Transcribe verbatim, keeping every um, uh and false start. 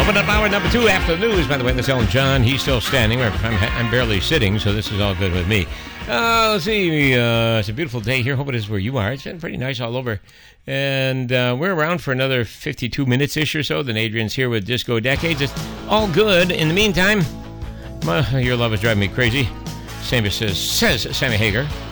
Open up hour number two after the news. By the way, that's Elton John. He's still standing. I'm, I'm barely sitting, so this is all good with me. Uh, let's see. Uh, it's a beautiful day here. Hope it is where you are. It's been pretty nice all over. And uh, we're around for another fifty-two minutes-ish or so. Then Adrian's here with Disco Decades. It's all good. In the meantime, my, your love is driving me crazy. Sammy says, says Sammy Hagar.